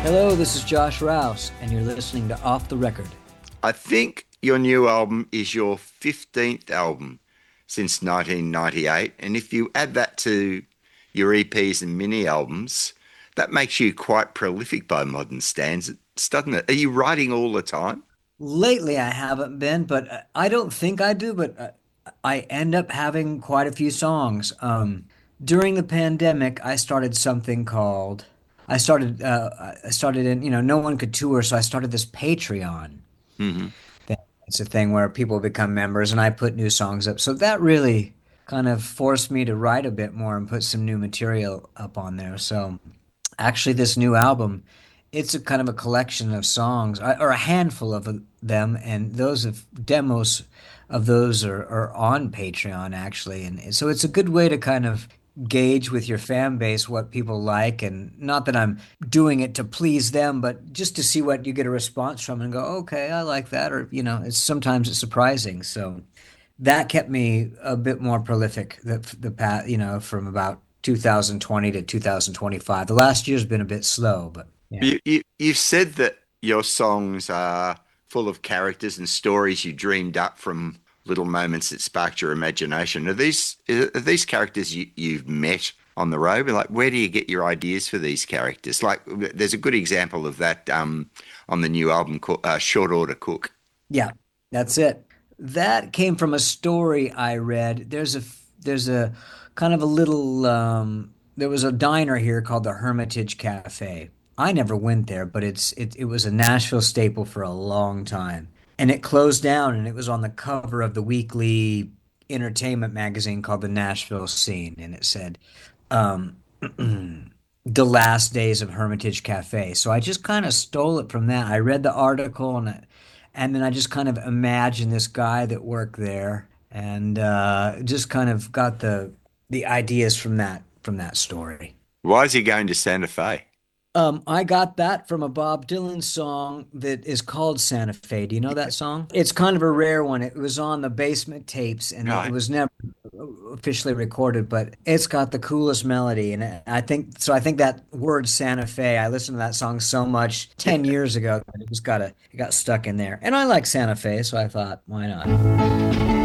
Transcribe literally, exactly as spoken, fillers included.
Hello, this is Josh Rouse, and you're listening to Off the Record. I think your new album is your fifteenth album since nineteen ninety-eight. And if you add that to your E Ps and mini albums, that makes you quite prolific by modern standards, doesn't it? Are you writing all the time? Lately, I haven't been, but uh, I don't think I do, but uh, I end up having quite a few songs. Um, during the pandemic, I started something called, I started, uh, I started in, you know, no one could tour, so I started this Patreon Hmm. thing. It's a thing where people become members, and I put new songs up. So that really kind of forced me to write a bit more and put some new material up on there. So actually, this new album, it's a kind of a collection of songs, uh, or a handful of them, and those of demos of those are, are on Patreon actually, and so it's a good way to kind of gauge with your fan base what people like, and not that I'm doing it to please them, but just to see what you get a response from and go, okay, I like that, or you know, it's sometimes it's surprising. So that kept me a bit more prolific the the past, you know, from about two thousand twenty to two thousand twenty-five. The last year's been a bit slow, but yeah. You, you, you've said that your songs are full of characters and stories you dreamed up from little moments that sparked your imagination. Are these are these characters you, you've met on the road? Like, where do you get your ideas for these characters? Like, there's a good example of that um, on the new album called uh, Short Order Cook. Yeah, that's it. That came from a story I read. There's a there's a kind of a little um there was a diner here called the Hermitage Cafe. I never went there, but it's it it was a Nashville staple for a long time. And it closed down and it was on the cover of the weekly entertainment magazine called the Nashville Scene, and it said um the last days of Hermitage Cafe. So I just kind of stole it from that. I read the article, and I, and then I just kind of imagined this guy that worked there, and uh, just kind of got the the ideas from that from that story. Why is he going to Santa Fe? Um, I got that from a Bob Dylan song that is called Santa Fe. Do you know that song? It's kind of a rare one. It was on the Basement Tapes, and it Right. was never officially recorded, but it's got the coolest melody. And I think so. I think that word Santa Fe, I listened to that song so much ten years ago that it just got a, it got stuck in there. And I like Santa Fe, so I thought, why not?